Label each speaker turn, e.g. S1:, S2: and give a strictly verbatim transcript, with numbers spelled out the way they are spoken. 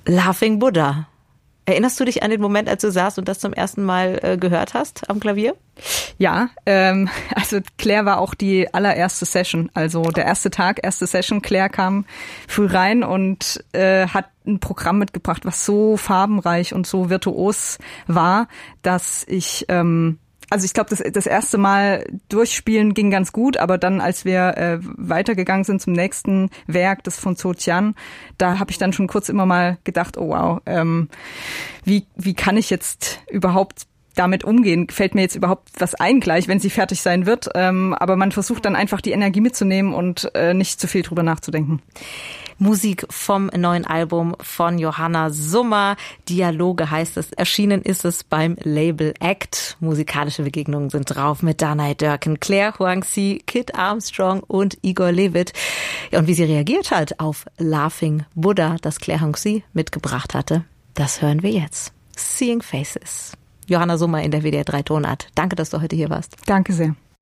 S1: Laughing Buddha. Erinnerst du dich an den Moment, als du saßt und das zum ersten Mal äh, gehört hast am Klavier?
S2: Ja, ähm, also Claire war auch die allererste Session, also der erste Tag, erste Session. Claire kam früh rein und äh, hat ein Programm mitgebracht, was so farbenreich und so virtuos war, dass ich... Ähm, Also ich glaube, das, das erste Mal durchspielen ging ganz gut, aber dann, als wir äh, weitergegangen sind zum nächsten Werk, das von Zhou Tian, da habe ich dann schon kurz immer mal gedacht, oh wow, ähm, wie wie kann ich jetzt überhaupt damit umgehen? Fällt mir jetzt überhaupt was ein gleich, wenn sie fertig sein wird? Ähm, aber man versucht dann einfach die Energie mitzunehmen und äh, nicht zu viel drüber nachzudenken.
S1: Musik vom neuen Album von Johanna Summer. Dialoge heißt es. Erschienen ist es beim Label Act. Musikalische Begegnungen sind drauf mit Danai Dörken, Claire Huangzi, Kit Armstrong und Igor Levit. Ja, und wie sie reagiert hat auf Laughing Buddha, das Claire Huangzi mitgebracht hatte, das hören wir jetzt. Seeing Faces. Johanna Summer in der W D R drei Tonart. Danke, dass du heute hier warst.
S2: Danke sehr.